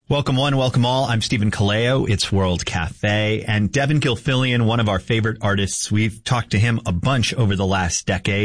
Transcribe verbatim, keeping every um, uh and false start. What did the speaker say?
Welcome one, welcome all. I'm Stephen Kaleo. It's World Cafe. And Devin Gilfillian, one of our favorite artists, we've talked to him a bunch over the last decade.